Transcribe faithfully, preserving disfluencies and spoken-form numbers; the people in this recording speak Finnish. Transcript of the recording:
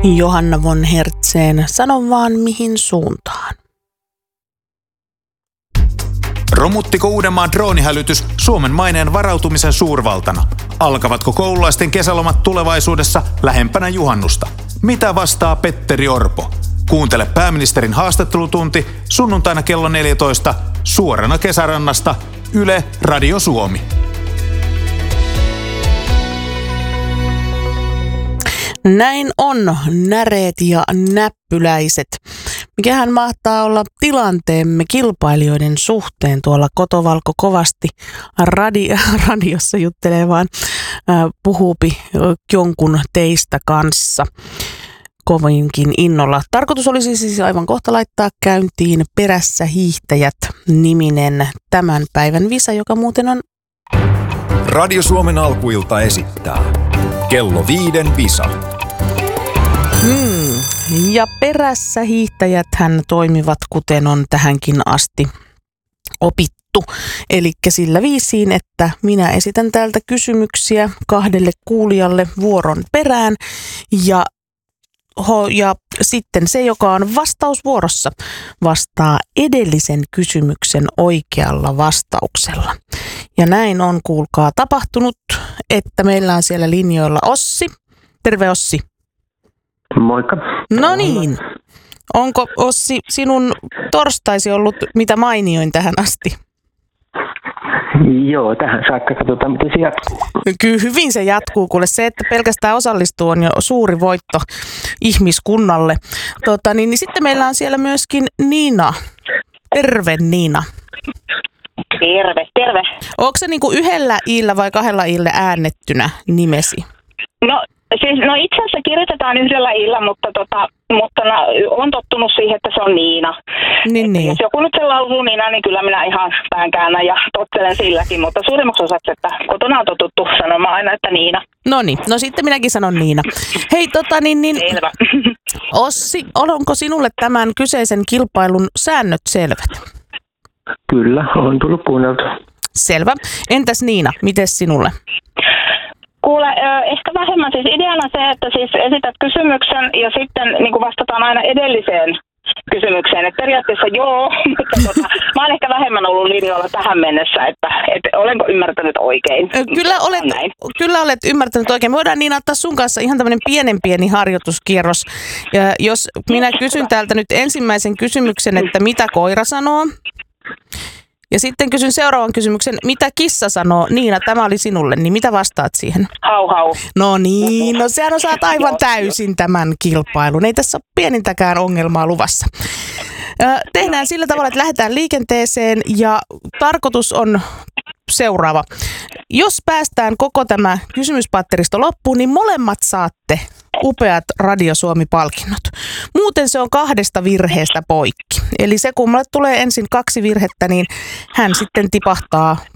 Johanna von Hertzén, sano vaan mihin suuntaan. Romuttiko Uudenmaan droonihälytys Suomen maineen varautumisen suurvaltana? Alkavatko koululaisten kesälomat tulevaisuudessa lähempänä juhannusta? Mitä vastaa Petteri Orpo? Kuuntele pääministerin haastattelutunti sunnuntaina kello neljätoista suorana Kesärannasta Yle Radio Suomi. Näin on, näreet ja näppyläiset. Mikähän mahtaa olla tilanteemme kilpailijoiden suhteen tuolla Kotovalko kovasti radi- radiossa juttelee vaan äh, puhuupi jonkun teistä kanssa kovinkin innolla. Tarkoitus olisi siis aivan kohta laittaa käyntiin Perässä hiihtäjät -niminen tämän päivän visa, joka muuten on Radio Suomen alkuilta esittää kello viiden visa. Hmm. Ja perässä hiihtäjäthän toimivat kuten on tähänkin asti opittu. Eli sillä viisiin, että minä esitän täältä kysymyksiä kahdelle kuulijalle vuoron perään ja, ho, ja sitten se, joka on vastausvuorossa, vastaa edellisen kysymyksen oikealla vastauksella. Ja näin on, kuulkaa, tapahtunut, että meillä on siellä linjoilla Ossi. Terve Ossi. Moikka. No niin. Onko Ossi sinun torstaisi ollut mitä mainioin tähän asti? Joo, tähän saakka katsotaan, miten se jatkuu. Kyllä hyvin se jatkuu, kuule se, että pelkästään osallistuu on jo suuri voitto ihmiskunnalle. Tota, niin, niin sitten meillä on siellä myöskin Niina. Terve Niina. Terve, terve. Onko se niinku yhdellä iillä vai kahdella iillä äännettynä nimesi? No, siis, no itse asiassa kirjoitetaan yhdellä iillä, mutta, tota, mutta no, on tottunut siihen, että se on Niina. Niin, niin. Jos joku nyt sen lausuu Niina, niin kyllä minä ihan pään käännän ja tottelen silläkin, mutta suurimmaksi osaksi, että kotona on totuttu sanomaan aina, että Niina. No niin, no sitten minäkin sanon Niina. Hei, tota niin, niin Selvä. Ossi, onko sinulle tämän kyseisen kilpailun säännöt selvät? Kyllä, on tullut kuunneltu. Selvä. Entäs Niina, mites sinulle? Kuule, ehkä vähemmän siis ideana se, että siis esität kysymyksen ja sitten niin kuin vastataan aina edelliseen kysymykseen. Että periaatteessa joo, mutta tota, mä oon ehkä vähemmän ollut linjoilla tähän mennessä, että, että olenko ymmärtänyt oikein. Kyllä olet, kyllä olet ymmärtänyt oikein. Me voidaan Niina ottaa sun kanssa ihan tämmöinen pienen pieni harjoituskierros. Ja jos minä kysyn täältä nyt ensimmäisen kysymyksen, että mitä koira sanoo? Ja sitten kysyn seuraavan kysymyksen, mitä kissa sanoo? Niina, tämä oli sinulle, niin mitä vastaat siihen? Hau hau. No niin, no sehän osaat aivan täysin tämän kilpailun. Ei tässä ole pienintäkään ongelmaa luvassa. Tehdään sillä tavalla, että lähdetään liikenteeseen ja tarkoitus on seuraava. Jos päästään koko tämä kysymyspatteristo loppuun, niin molemmat saatte upeat Radio Suomi-palkinnot. Muuten se on kahdesta virheestä poikki. Eli se, kun mulle tulee ensin kaksi virhettä, niin hän sitten tipahtaa